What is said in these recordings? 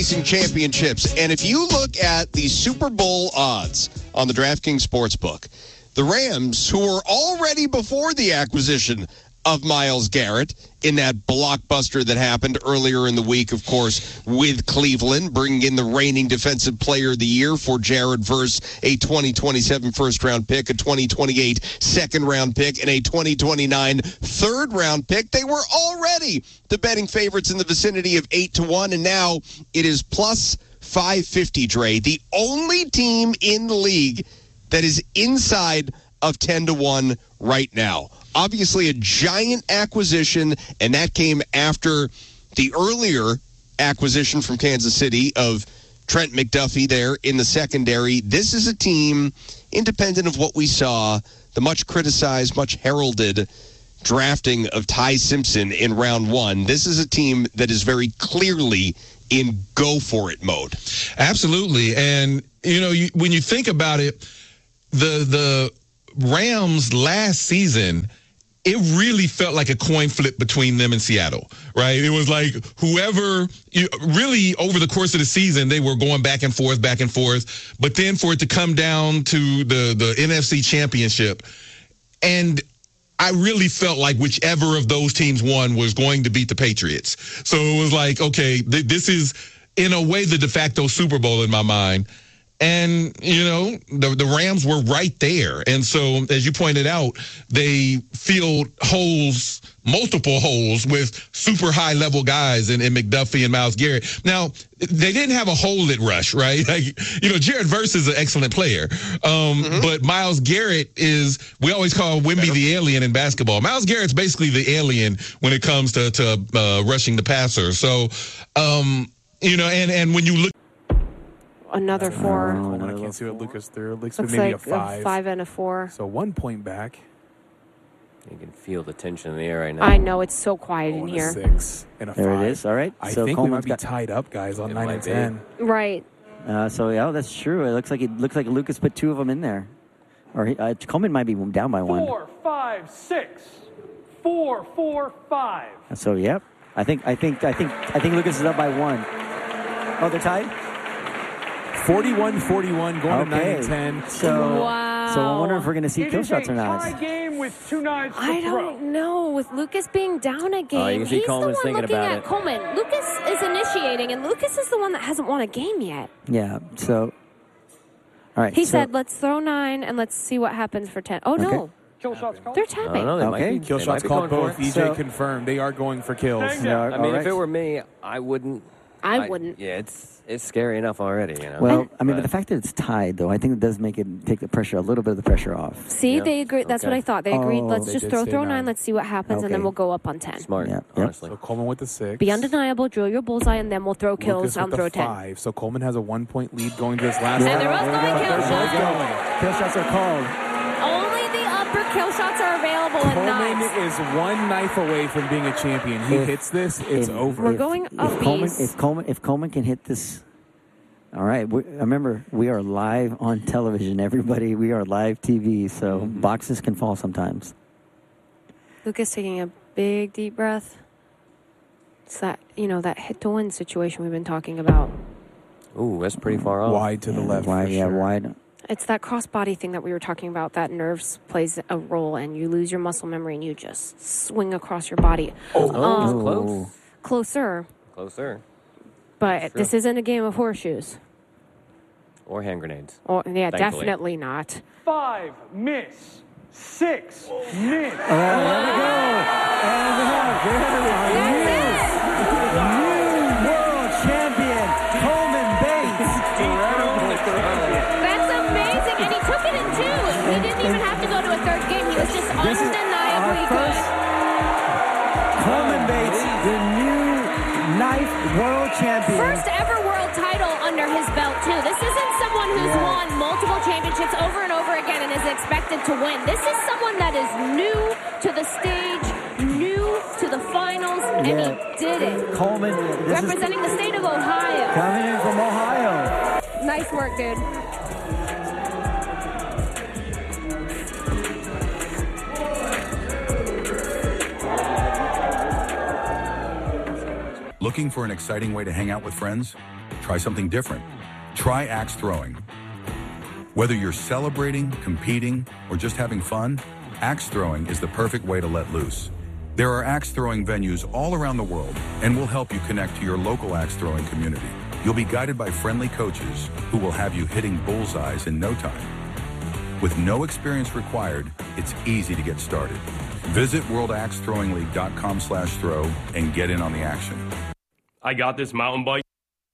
Championships. And if you look at the Super Bowl odds on the DraftKings Sportsbook, the Rams, who were already before the acquisition of Myles Garrett in that blockbuster that happened earlier in the week, of course, with Cleveland, bringing in the reigning Defensive Player of the Year for Jared Verse, a 2027 first-round pick, a 2028 second-round pick, and a 2029 third-round pick. They were already the betting favorites in the vicinity of 8-1, and now it is plus 550, Dre. The only team in the league that is inside of 10-1 right now. Obviously a giant acquisition, and that came after the earlier acquisition from Kansas City of Trent McDuffie there in the secondary. This is a team, independent of what we saw, the much criticized, much heralded drafting of Ty Simpson in round one. This is a team that is very clearly in go-for-it mode. Absolutely. And, when you think about it, the Rams last season, it really felt like a coin flip between them and Seattle, right? It was like whoever, really over the course of the season, they were going back and forth. But then for it to come down to the NFC Championship, and I really felt like whichever of those teams won was going to beat the Patriots. So it was like, okay, this is, in a way, the de facto Super Bowl in my mind. And, the Rams were right there. And so, as you pointed out, they filled holes, multiple holes with super high-level guys in McDuffie and Myles Garrett. Now, they didn't have a hole at rush, right? Like, Jared Verse is an excellent player. But Myles Garrett is, we always call Wemby the alien in basketball. Myles Garrett's basically the alien when it comes to rushing the passer. So, and when you look, another 4. I can't see what Lucas threw. Looks maybe like a 5. A 5 and a 4. So 1 point back. You can feel the tension in the air right now. I know, it's so quiet in here. A 6 and a 5. There it is. All right. I think we might be tied up, guys, on 9 and 10. Right. That's true. It looks like Lucas put 2 of them in there, or Coleman might be down by 1. 4, 5, 6. 4, 4, 5. So yep. I think Lucas is up by 1. Oh, they're tied. 41-41, going to 9 and 10. So I wonder if we're going to see kill shots or not. Tie game with 2 knives to I don't know. With Lucas being down a game, you can see he's Coleman's the one thinking looking about at it. Coleman. Lucas is initiating, and Lucas is the one that hasn't won a game yet. Yeah. So, all right. He said, "Let's throw 9 and let's see what happens for 10." Oh no. Kill shots called? They're tapping. Okay. Kill shots called both. EJ confirmed. They are going for kills. I mean, if it were me, I wouldn't. I wouldn't. Yeah, it's scary enough already, Well, but the fact that it's tied, though, I think it does make it take the pressure, a little bit of the pressure off. See, they agreed. That's what I thought. They agreed. Let's They just did throw say 9. 9. Let's see what happens, and then we'll go up on 10. Smart, Yeah. honestly. So Coleman with the 6. Be undeniable. Drill your bullseye, and then we'll throw kills Lucas and with throw the 10. 5. So Coleman has a 1 point lead going to this last And round. they're both going kill shots. Kill shots are called. Only the upper kill shots are available at Coleman 9. is 1 knife away from being a champion. He hits this, it's over. We're going up If Coleman can hit this. All right. Remember, we are live on television, everybody. We are live TV, so boxes can fall sometimes. Lucas taking a big deep breath. It's that that hit to win situation we've been talking about. Ooh, that's pretty far off. Wide to the left. Wide. It's that crossbody thing that we were talking about. That nerves plays a role, and you lose your muscle memory, and you just swing across your body. Close. Closer. But this isn't a game of horseshoes. Or hand grenades. Thankfully. Definitely not. 5, miss. 6, miss. All right, there we go. And new world champion, Coleman Bates. That's amazing, and he took it in 2. He didn't even have to go to a third game. He was just undeniably good. Coleman Bates, the new knife world champion. First ever world title under his belt, too. This isn't someone who's won multiple championships over and over again and is expected to win. This is someone that is new to the stage, new to the finals, and he did it. Coleman, representing the state of Ohio. Coming in from Ohio. Nice work, dude. Looking for an exciting way to hang out with friends? Try something different. Try axe throwing. Whether you're celebrating, competing, or just having fun, axe throwing is the perfect way to let loose. There are axe throwing venues all around the world, and we'll help you connect to your local axe throwing community. You'll be guided by friendly coaches who will have you hitting bullseyes in no time. With no experience required, it's easy to get started. Visit worldaxethrowingleague.com/throw and get in on the action. I got this mountain bike.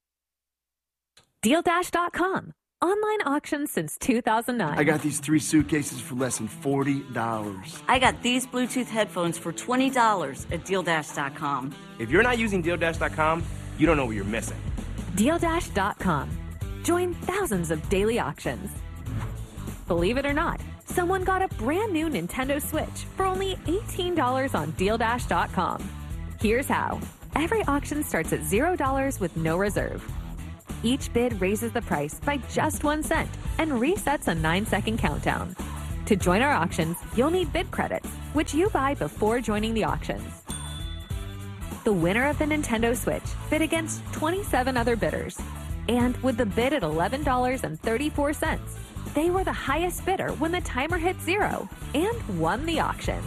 DealDash.com. Online auctions since 2009. I got these 3 suitcases for less than $40. I got these Bluetooth headphones for $20 at DealDash.com. If you're not using DealDash.com, you don't know what you're missing. DealDash.com. Join thousands of daily auctions. Believe it or not, someone got a brand new Nintendo Switch for only $18 on DealDash.com. Here's how. Every auction starts at $0 with no reserve. Each bid raises the price by just 1 cent and resets a 9-second countdown. To join our auctions, you'll need bid credits, which you buy before joining the auctions. The winner of the Nintendo Switch bid against 27 other bidders. And with the bid at $11.34, they were the highest bidder when the timer hit 0 and won the auction.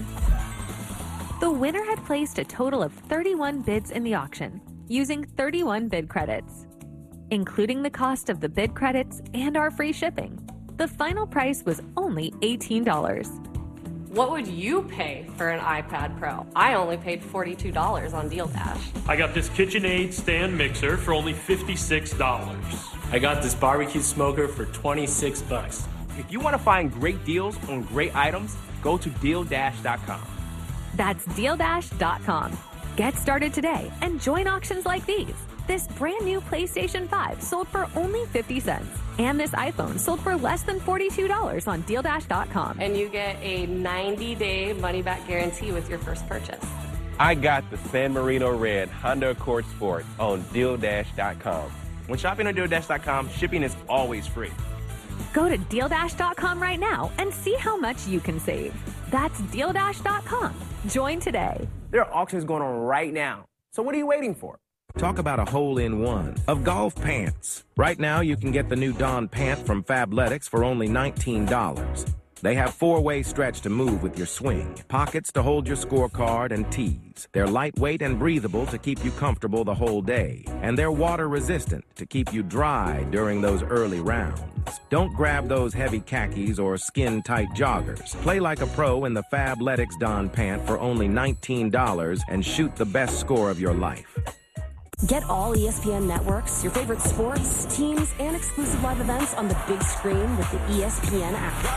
The winner had placed a total of 31 bids in the auction, using 31 bid credits. Including the cost of the bid credits and our free shipping, the final price was only $18. What would you pay for an iPad Pro? I only paid $42 on DealDash. I got this KitchenAid stand mixer for only $56. I got this barbecue smoker for $26. If you want to find great deals on great items, go to DealDash.com. That's DealDash.com. Get started today and join auctions like these. This brand new PlayStation 5 sold for only 50 cents. And this iPhone sold for less than $42 on DealDash.com. And you get a 90-day money-back guarantee with your first purchase. I got the San Marino Red Honda Accord Sport on DealDash.com. When shopping on DealDash.com, shipping is always free. Go to DealDash.com right now and see how much you can save. That's DealDash.com. Join today. There are auctions going on right now. So what are you waiting for? Talk about a hole-in-one of golf pants. Right now, you can get the new Dawn pant from Fabletics for only $19. They have 4-way stretch to move with your swing, pockets to hold your scorecard, and tees. They're lightweight and breathable to keep you comfortable the whole day. And they're water-resistant to keep you dry during those early rounds. Don't grab those heavy khakis or skin-tight joggers. Play like a pro in the Fabletics Dawn pant for only $19 and shoot the best score of your life. Get all ESPN networks, your favorite sports, teams, and exclusive live events on the big screen with the ESPN app.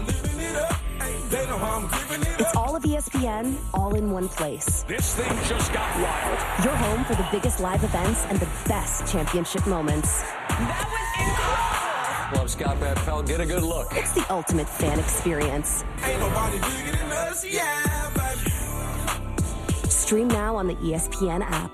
It's all of ESPN, all in one place. This thing just got wild. Your home for the biggest live events and the best championship moments. That was incredible. Love Scott Van Pelt. Get a good look. It's the ultimate fan experience. Ain't nobody bigger than us, yeah, baby. Stream now on the ESPN app.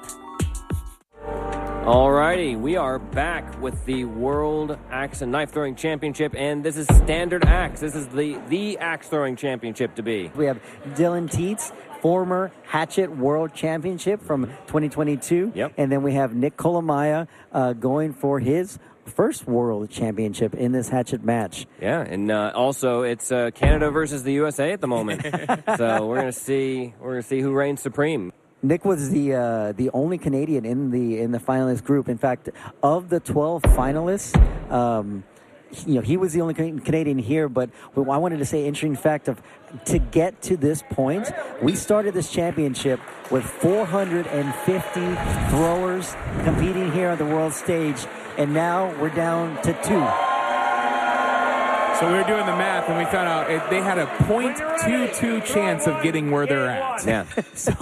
Alrighty, we are back with the World Axe and Knife Throwing Championship, and this is Standard Axe. This is the Axe Throwing Championship to be. We have Dylan Teets, former Hatchet World Championship from 2022. Yep. And then we have Nick Kolomaya going for his first World Championship in this Hatchet match. Yeah, and also it's Canada versus the USA at the moment. So we're gonna see who reigns supreme. Nick was the only Canadian in the finalist group. In fact, of the 12 finalists, he was the only Canadian here. But I wanted to say, interesting fact of to get to this point, we started this championship with 450 throwers competing here on the world stage, and now we're down to 2. So we were doing the math, and we found out they had a .22 chance of getting where they're at. Yeah. So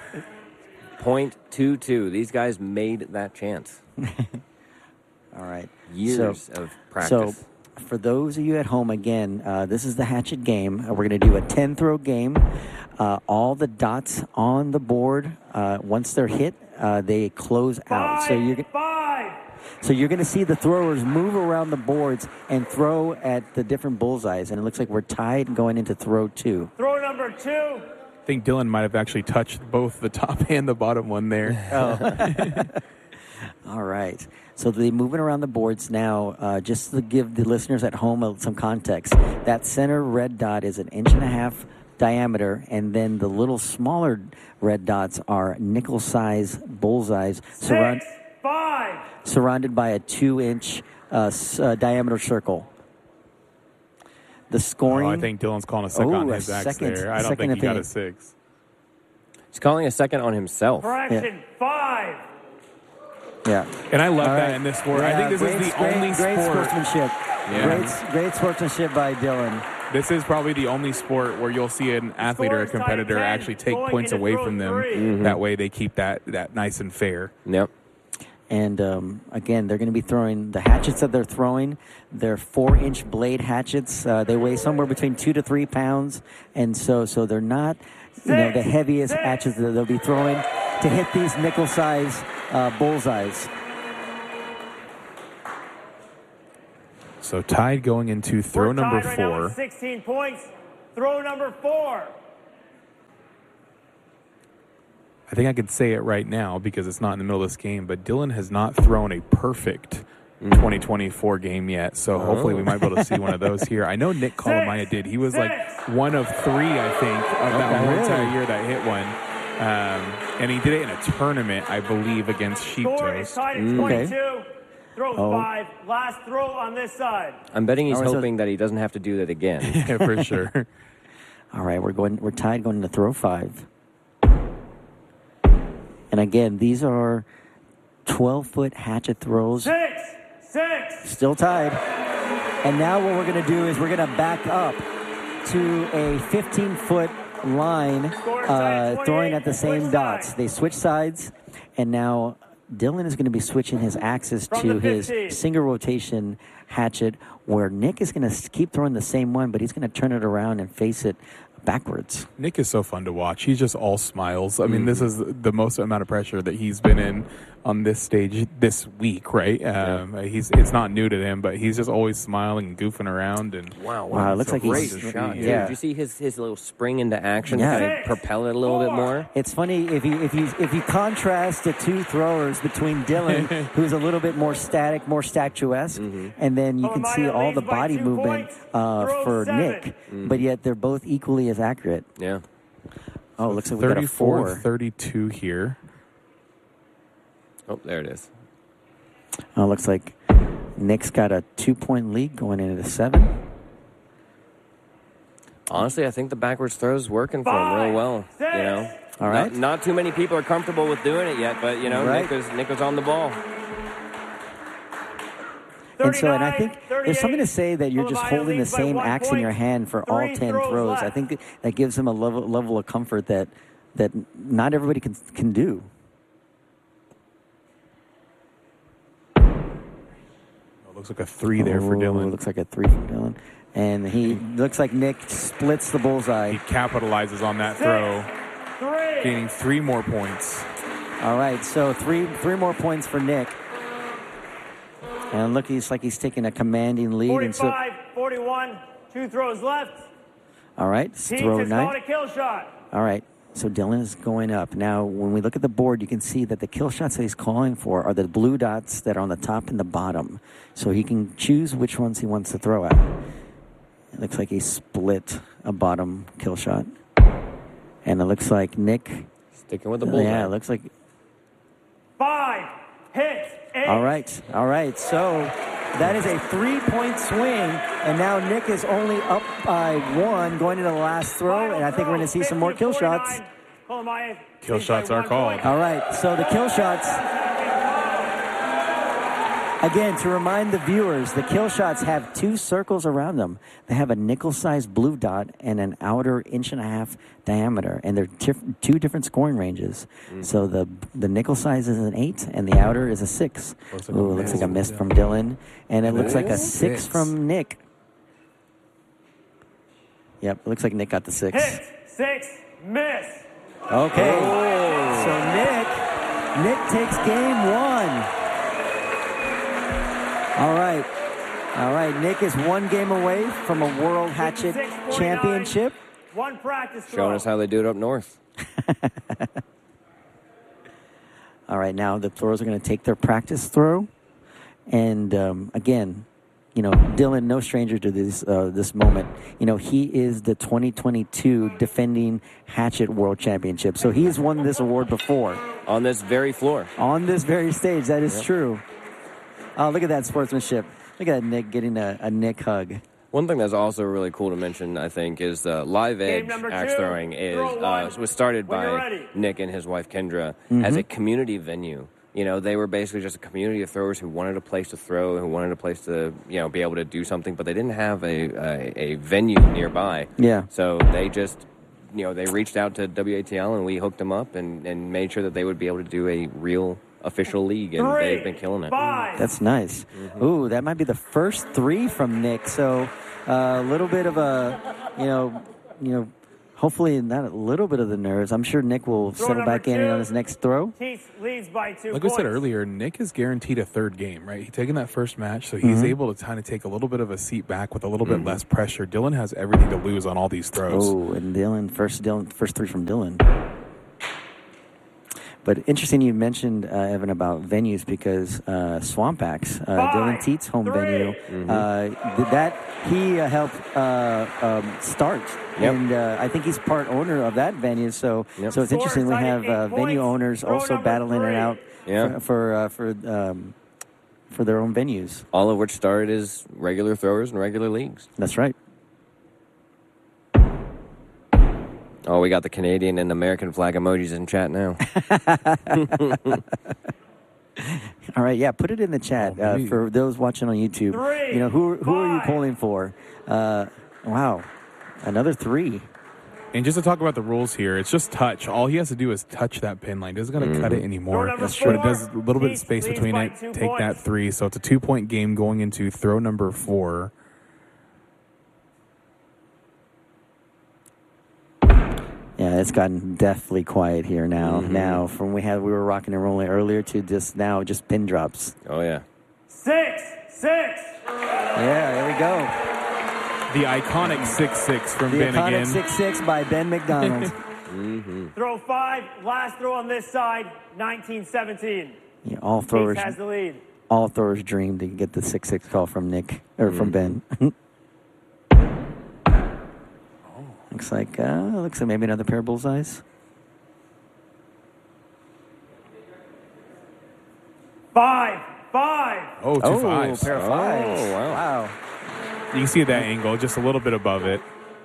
.22. These guys made that chance. All right. Years of practice. So for those of you at home, again, this is the Hatchet game. We're going to do a 10-throw game. All the dots on the board, once they're hit, they close out. So you're going to see the throwers move around the boards and throw at the different bullseyes. And it looks like we're tied going into throw 2. Throw number 2. I think Dylan might have actually touched both the top and the bottom one there. All right. So they're moving around the boards now. Just to give the listeners at home some context, that center red dot is 1.5 inches diameter, and then the little smaller red dots are nickel-size bullseyes surrounded by a 2-inch diameter circle. The scoring... I think Dylan's calling a second on his axe there. I don't think he got a 6. He's calling a second on himself. Correction, 5. Yeah. And I love that in this sport. I think this is the only sport. Great sportsmanship. Yeah. Great sportsmanship by Dylan. This is probably the only sport where you'll see an athlete or a competitor actually take points away from them. Mm-hmm. That way they keep that nice and fair. Yep. And, again, they're going to be throwing the hatchets that they're throwing. They're 4-inch blade hatchets. They weigh somewhere between 2 to 3 pounds. And so they're not, the heaviest hatchets that they'll be throwing to hit these nickel-size bullseyes. So Tide going into throw number 4. Right now with 16 points. Throw number 4. I think I could say it right now because it's not in the middle of this game, but Dylan has not thrown a perfect 2024 game yet, so hopefully we might be able to see one of those here. I know Nick Colomaya did. He was like one of 3, I think, of that whole entire year that hit one. And he did it in a tournament, I believe, against Sheep Toast. Okay. Throw 5. Last throw on this side. I'm betting he's hoping that he doesn't have to do that again. Yeah, for sure. All right, we're Tide going to throw 5. And again, these are 12-foot hatchet throws. 6. Still tied. And now what we're going to do is we're going to back up to a 15-foot line throwing at the same dots. They switch sides, and now Dylan is going to be switching his axis to his single rotation hatchet, where Nick is going to keep throwing the same one, but he's going to turn it around and face it backwards. Nick is so fun to watch. He's just all smiles. I mean, this is the most amount of pressure that he's been in on this stage this week, right? It's not new to him, but he's just always smiling and goofing around. And wow, it looks like great he's shot. Yeah. Did you see his little spring into action to kind of propel it a little bit more? It's funny if you contrast the two throwers between Dylan, who's a little bit more static, more statuesque, and then you can see all the body movement for Nick, but yet they're both equally as accurate. Yeah. Oh, it looks like we got a 4. 32 here. Oh, there it is. Oh, looks like Nick's got a 2-point lead going into the 7. Honestly, I think the backwards throw's working for him real well. All right. Not too many people are comfortable with doing it yet, but Nick was on the ball. And I think there's something to say that you're just holding the same axe in your hand for all 10 throws. I think that gives him a level of comfort that not everybody can do. Looks like a 3 there for Dylan. Looks like a 3 for Dylan. And he looks like Nick splits the bullseye. He capitalizes on that throw, gaining 3 more points. All right, so three more points for Nick. And look, he's taking a commanding lead. 45, 41, 2 throws left. All right, throw 9. Called a kill shot. All right. So Dylan is going up. Now, when we look at the board, you can see that the kill shots that he's calling for are the blue dots that are on the top and the bottom. So he can choose which ones he wants to throw at. It looks like he split a bottom kill shot. And it looks like Nick... sticking with the bullseye. Yeah, it looks like... 5 hits. 8. All right. So that is a 3-point swing. And now Nick is only up by 1 going into the last throw. And I think we're going to see some more kill shots. Kill shots are called. All right. So the kill shots. Again, to remind the viewers, the kill shots have 2 circles around them. They have a nickel-sized blue dot and an outer 1.5 inch diameter, and they're 2 different scoring ranges. So the nickel size is an 8, and the outer is a 6. Looks like a miss from Dylan, and it looks like a 6 from Nick. Yep, it looks like Nick got the 6. Hit, 6, miss. Okay, so Nick takes game 1. All right. Nick is 1 game away from a World Hatchet Championship. 1 practice throw. Showing us how they do it up north. All right, now the throwers are going to take their practice throw. And, again, Dylan, no stranger to this moment. He is the 2022 defending Hatchet World Championship. So he's won this award before. On this very floor. On this very stage. That is true. Oh, look at that sportsmanship. Look at that Nick getting a Nick hug. One thing that's also really cool to mention, I think, is the Live Edge axe throwing was started by Nick and his wife Kendra as a community venue. They were basically just a community of throwers who wanted a place to throw, who wanted a place to, be able to do something, but they didn't have a venue nearby. Yeah. So they just, they reached out to WATL and we hooked them up and made sure that they would be able to do a real official league, and they've been killing it. That's nice. Ooh, that might be the first 3 from Nick. So a little bit of a, hopefully not a little bit of the nerves. I'm sure Nick will settle back in on his next throw. Leads by 2 Like points. I said earlier, Nick is guaranteed a third game, right? He's taking that first match, so he's able to kind of take a little bit of a seat back with a little bit less pressure. Dylan has everything to lose on all these throws. Oh, and first 3 from Dylan. But interesting you mentioned, Evan, about venues because Swamp Axe, Dylan Teet's home venue, he helped start. Yep. And I think he's part owner of that venue. So it's interesting we have venue owners also battling it out for their own venues. All of which started as regular throwers and regular leagues. That's right. Oh, we got the Canadian and American flag emojis in chat now. All right, yeah, put it in the chat for those watching on YouTube. Who are you pulling for? Wow, another 3. And just to talk about the rules here, it's just touch. All he has to do is touch that pin line. It doesn't going to cut it anymore. But it does a little bit of space between it. Take that 3. So it's a 2-point game going into throw number 4. Yeah, it's gotten deathly quiet here now. Now, from we were rocking and rolling earlier to just now, just pin drops. Oh yeah. 6. Yeah, there we go. The iconic 6-6 from Ben again. The iconic 6-6 by Ben McDonald. Throw 5. Last throw on this side. 19-17. Yeah, all throwers Teets has the lead. All throwers dream to get the 6-6 call from Nick or from Ben. Looks like maybe another pair of bullseyes. 5. Oh, 2 5s. Pair of 5s. Oh, Wow. You can see that angle, just a little bit above it.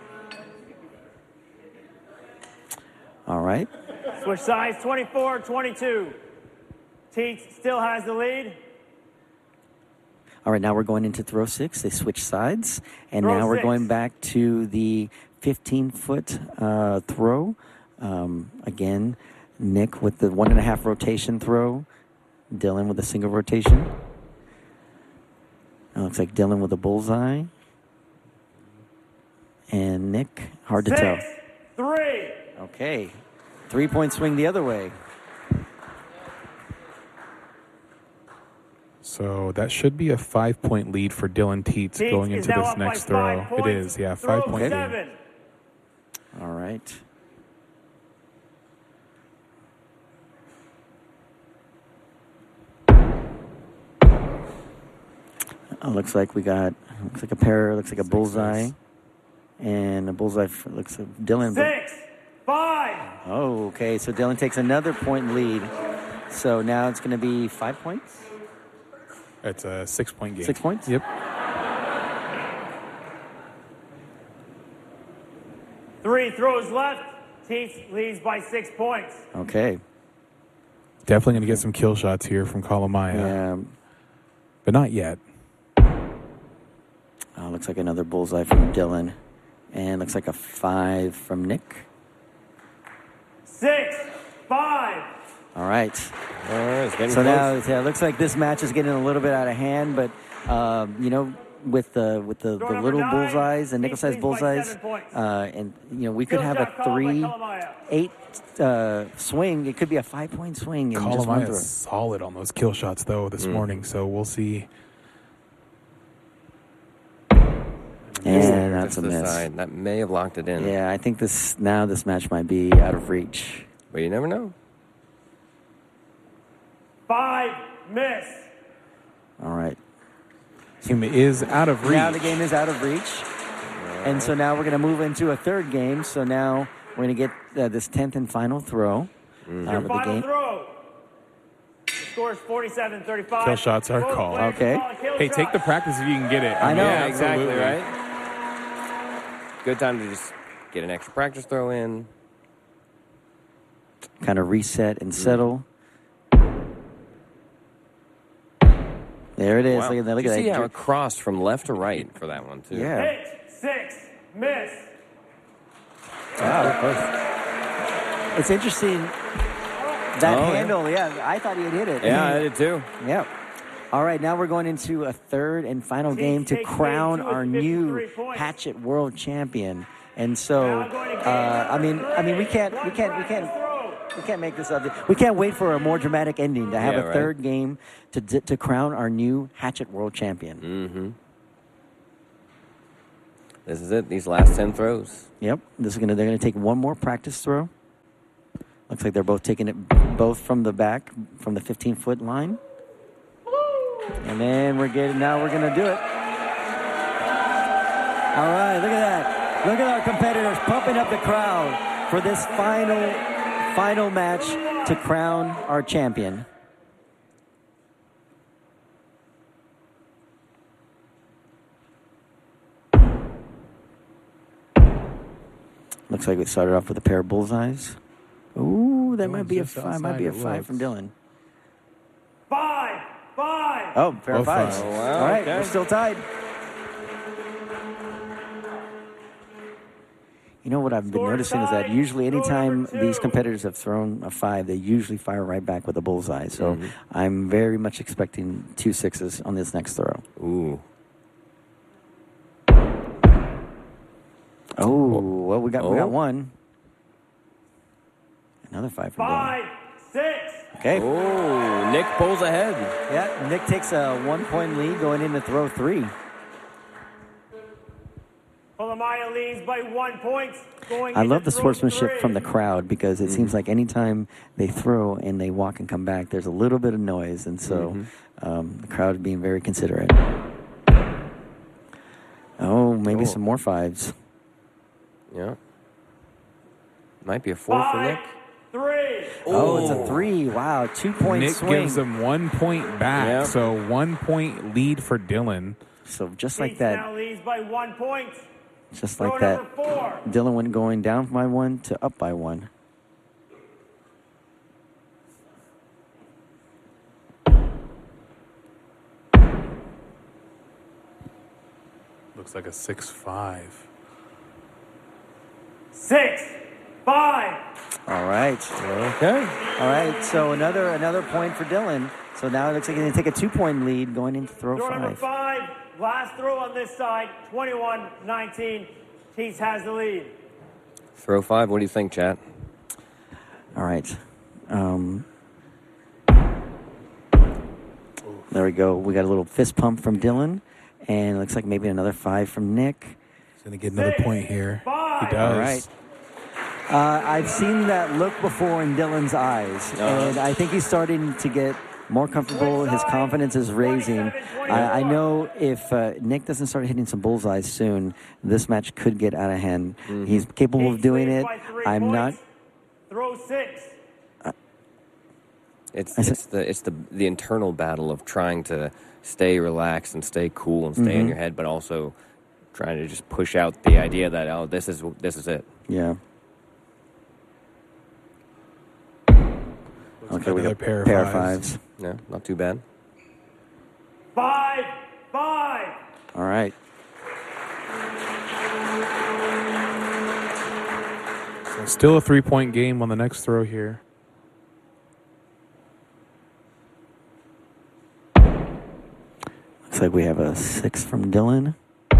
All right. Switch sides, 24-22. Teets still has the lead. All right, now we're going into throw 6. They switch sides. And now we're going back to the 15-foot throw. Again, Nick with the 1.5 rotation throw. Dylan with a single rotation. It looks like Dylan with a bullseye. And Nick, hard to tell. 3. Okay. 3-point swing the other way. So that should be a 5-point lead for Dylan Teets going into this next throw. It is, yeah, 5-point lead. All right. Looks like a pair, looks like a bullseye. And a bullseye looks like Dylan. 6, 5. Oh, okay. So Dylan takes another point lead. So now it's going to be 5 points? It's a 6-point game. 6 points? Yep. 3 throws left. Teets leads by 6 points. Okay. Definitely going to get some kill shots here from Kalamaya. Yeah. But not yet. Looks like another bullseye from Dylan. And looks like a 5 from Nick. 6, 5. All right. It's getting so close. now it looks like this match is getting a little bit out of hand, but with the little bullseyes and nickel-sized bullseyes, and we could have a 3-8 swing. It could be a 5-point swing. Kalamaya is solid on those kill shots though this morning, so we'll see. And that's a miss. Side. That may have locked it in. Yeah, I think this match might be out of reach. But you never know. 5, miss. All right. Game is out of reach. Now the game is out of reach. And so now we're going to move into a third game. So now we're going to get this 10th and final throw Your of the final game. throw. The score is 47-35. Kill shots are called. Okay. Hey, take the practice if you can get it. I know. Yeah, exactly, absolutely. right? Good time to just get an extra practice throw in. Kind of reset and settle. There it is. Wow. Look at that. Look Did at you see that. how it crossed from left to right for that one, too? Yeah. 8, 6, miss. Wow. It's interesting. That handle, I thought he had hit it. Yeah, I did too. Yep. All right, now we're going into a third and final game to crown our new Hatchet World Champion. And so, I mean, we can't make this up. We can't wait for a more dramatic ending to have a third game to crown our new Hatchet World Champion. Mm-hmm. This is it. These last 10 throws. Yep. They're gonna take one more practice throw. Looks like they're both taking it from the back, from the 15-foot line. And then we're going to do it. All right, look at that. Look at our competitors pumping up the crowd for this final match to crown our champion. Looks like we started off with a pair of bullseyes. Ooh, that might be a 5. Might be a 5 from Dylan. 5. Oh, pair of 5s. Oh, wow. All right, Okay. we're still tied. You know what I've been noticing is that usually anytime these competitors have thrown a 5, they usually fire right back with a bullseye. So I'm very much expecting 2 6s on this next throw. Ooh. Oh, well, we got one. Another 5 from Dylan. 5, 6. Okay. Oh, Nick pulls ahead. Yeah, Nick takes a 1-point lead going into throw 3. Pulamaya leads by 1 point. I love the sportsmanship from the crowd because it seems like anytime they throw and they walk and come back, there's a little bit of noise. And so the crowd being very considerate. Oh, maybe some more 5s. Yeah. Might be a 4 for Nick. 3. Oh, it's a 3. Wow, 2-point Nick swing. gives them 1 point back. Yep. So 1 point lead for Dylan. So just like Keith that. now leads by 1 point. Just Throw like that. number 4. Dylan went going down by 1 to up by 1. Looks like a 6-5. 6, 5. All right. Okay. All right. So another point for Dylan. So now it looks like he's going to take a 2-point lead going into throw Throw number 5. 5. Last throw on this side. 21-19. Tease has the lead. Throw 5. What do you think, chat? All right. There we go. We got a little fist pump from Dylan. And it looks like maybe another 5 from Nick. He's going to get another point here. He does. All right. I've seen that look before in Dylan's eyes. And I think he's starting to get more comfortable. His confidence is raising. I know if Nick doesn't start hitting some bullseyes soon, this match could get out of hand. He's capable of doing it. I'm not. Throw 6. It's the internal battle of trying to stay relaxed and stay cool and stay in your head, but also trying to just push out the idea that this is it. Yeah. Okay, we got a pair of 5s. Yeah, not too bad. 5. All right. So still a 3-point game on the next throw here. Looks like we have a 6 from Dylan.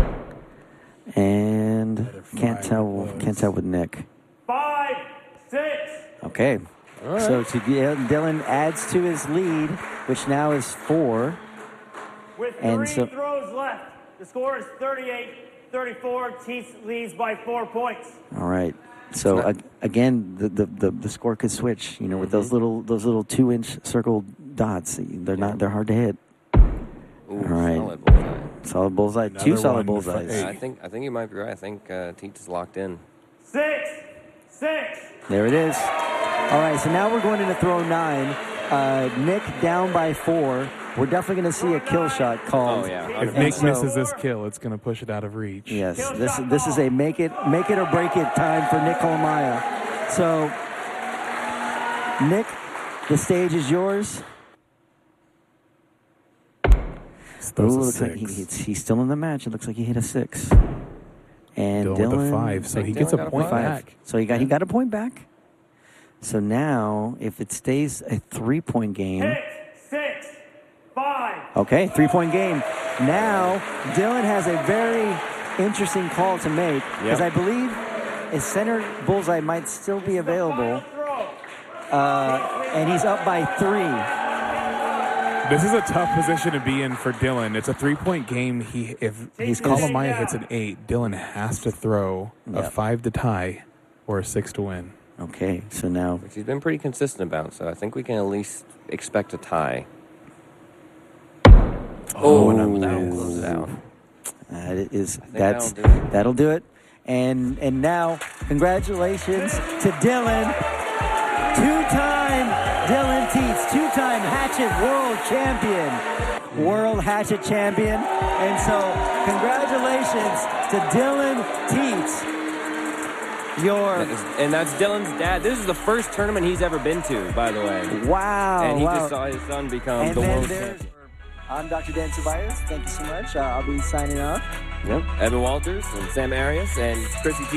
And can't tell with Nick. 5, 6. Okay. Right. So Dylan adds to his lead, which now is 4. With 3 throws left, the score is 38-34. Tease leads by 4 points. All right. So again, the score could switch. You know, with those little 2-inch circle dots. They're hard to hit. Ooh, all right. Solid bullseye. Solid bullseye. Another 2 solid one bullseyes. Yeah, I think you might be right. I think Teats is locked in. 6. There it is. All right, so now we're going into throw 9. Nick down by 4. We're definitely going to see a kill shot called. Oh, yeah. If Nick misses this kill, it's going to push it out of reach. Yes, this is a make it or break it time for Nick Colomaya. So, Nick, the stage is yours. Looks like he's still in the match. It looks like he hit a 6. And Dylan with a 5, so he gets a point back. So he got a point back. So now, if it stays a 3-point game. 6, 5. Okay, 3-point game. Now, Dylan has a very interesting call to make because I believe a center bullseye might still be available. And he's up by 3. This is a tough position to be in for Dylan. It's a 3-point game. If Colomaya hits an 8, Dylan has to throw a 5 to tie or a 6 to win. Okay, so now... Which he's been pretty consistent about, so I think we can at least expect a tie. Oh, that'll close it out. That'll do it. And now, congratulations to Dylan. 2-time Dylan Teets, 2-time Hatchet World Champion. World Hatchet Champion. And so, congratulations to Dylan Teets. And that's Dylan's dad. This is the first tournament he's ever been to, by the way. Wow. And he just saw his son become the world champion. I'm Dr. Dan Tobias. Thank you so much. I'll be signing off. Yep. Evan Walters and Sam Arias and Chrissy T.